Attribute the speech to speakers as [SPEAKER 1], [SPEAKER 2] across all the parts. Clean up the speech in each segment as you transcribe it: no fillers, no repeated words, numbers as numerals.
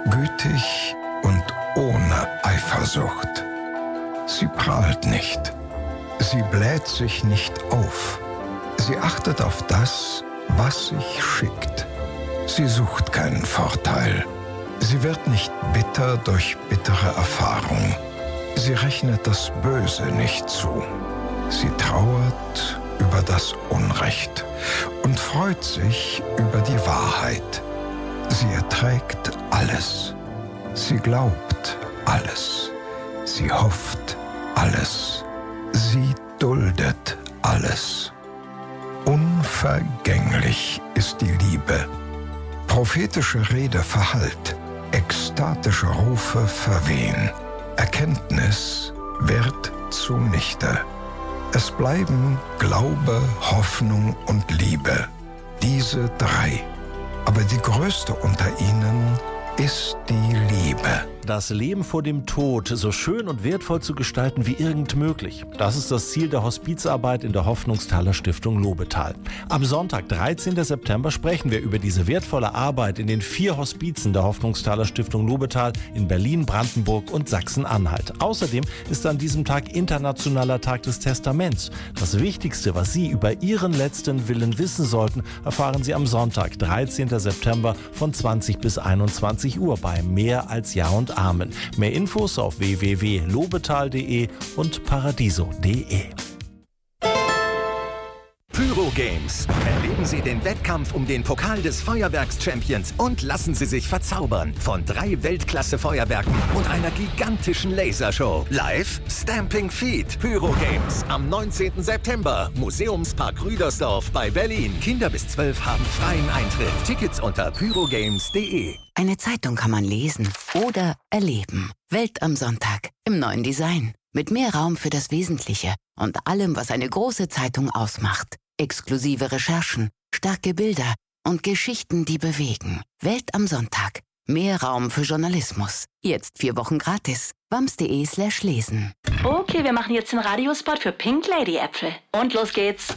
[SPEAKER 1] gütig und ohne Eifersucht. Sie prahlt nicht. Sie bläht sich nicht auf. Sie achtet auf das, was sich schickt. Sie sucht keinen Vorteil. Sie wird nicht bitter durch bittere Erfahrung. Sie rechnet das Böse nicht zu. Sie trauert über das Unrecht und freut sich über die Wahrheit. Sie erträgt alles. Sie glaubt alles. Sie hofft alles. Sie duldet alles. Unvergänglich ist die Liebe. Prophetische Rede verhallt, ekstatische Rufe verwehen. Erkenntnis wird zunichte. Es bleiben Glaube, Hoffnung und Liebe. Diese drei. Aber die größte unter ihnen ist die Liebe.
[SPEAKER 2] Das Leben vor dem Tod so schön und wertvoll zu gestalten wie irgend möglich. Das ist das Ziel der Hospizarbeit in der Hoffnungsthaler Stiftung Lobetal. Am Sonntag, 13. September, sprechen wir über diese wertvolle Arbeit in den 4 Hospizen der Hoffnungsthaler Stiftung Lobetal in Berlin, Brandenburg und Sachsen-Anhalt. Außerdem ist an diesem Tag Internationaler Tag des Testaments. Das Wichtigste, was Sie über Ihren letzten Willen wissen sollten, erfahren Sie am Sonntag, 13. September von 20 bis 21 Uhr bei Mehr als Ja und Amen. Mehr Infos auf www.lobetal.de und paradiso.de.
[SPEAKER 3] Pyro Games. Erleben Sie den Wettkampf um den Pokal des Feuerwerks-Champions und lassen Sie sich verzaubern von 3 Weltklasse-Feuerwerken und einer gigantischen Lasershow. Live Stamping Feet. Pyro Games am 19. September. Museumspark Rüdersdorf bei Berlin. Kinder bis 12 haben freien Eintritt. Tickets unter pyrogames.de.
[SPEAKER 4] Eine Zeitung kann man lesen oder erleben. Welt am Sonntag im neuen Design. Mit mehr Raum für das Wesentliche und allem, was eine große Zeitung ausmacht. Exklusive Recherchen, starke Bilder und Geschichten, die bewegen. Welt am Sonntag. Mehr Raum für Journalismus. Jetzt 4 Wochen gratis. wams.de/lesen.
[SPEAKER 5] Okay, wir machen jetzt den Radiospot für Pink Lady Äpfel. Und los geht's.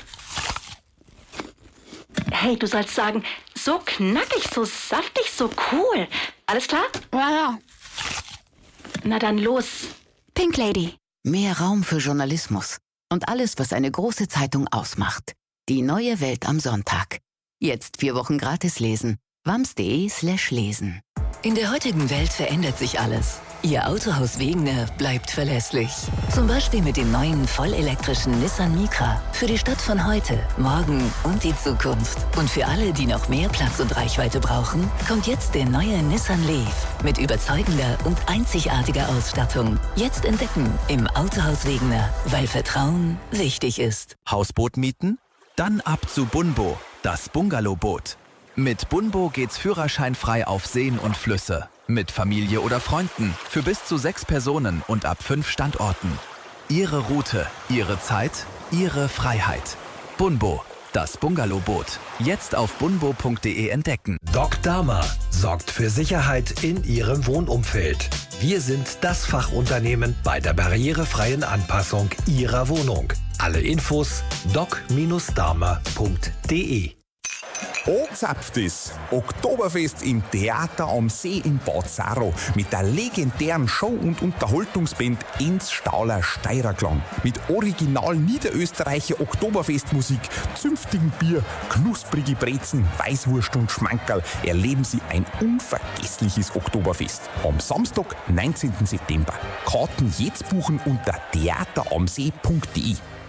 [SPEAKER 5] Hey, du sollst sagen, so knackig, so saftig, so cool. Alles klar?
[SPEAKER 6] Ja.
[SPEAKER 5] Na dann los.
[SPEAKER 6] Pink Lady.
[SPEAKER 4] Mehr Raum für Journalismus und alles, was eine große Zeitung ausmacht. Die neue Welt am Sonntag. Jetzt 4 Wochen gratis lesen. wams.de/lesen.
[SPEAKER 7] In der heutigen Welt verändert sich alles. Ihr Autohaus Wegener bleibt verlässlich. Zum Beispiel mit dem neuen vollelektrischen Nissan Micra. Für die Stadt von heute, morgen und die Zukunft. Und für alle, die noch mehr Platz und Reichweite brauchen, kommt jetzt der neue Nissan Leaf mit überzeugender und einzigartiger Ausstattung. Jetzt entdecken im Autohaus Wegener, weil Vertrauen wichtig ist.
[SPEAKER 8] Hausboot mieten? Dann ab zu Bunbo, das Bungalowboot. Mit Bunbo geht's führerscheinfrei auf Seen und Flüsse. Mit Familie oder Freunden, für bis zu 6 Personen und ab 5 Standorten. Ihre Route, Ihre Zeit, Ihre Freiheit. Bunbo, das Bungalowboot. Jetzt auf bunbo.de entdecken.
[SPEAKER 9] Doc Dama sorgt für Sicherheit in Ihrem Wohnumfeld. Wir sind das Fachunternehmen bei der barrierefreien Anpassung Ihrer Wohnung. Alle Infos doc-dama.de.
[SPEAKER 10] Anzapft ist Oktoberfest im Theater am See in Bad Saro mit der legendären Show- und Unterhaltungsband Enz Stauler Steirerklang. Mit original niederösterreichischer Oktoberfestmusik, zünftigen Bier, knusprige Brezen, Weißwurst und Schmankerl erleben Sie ein unvergessliches Oktoberfest. Am Samstag, 19. September. Karten jetzt buchen unter theateramsee.de.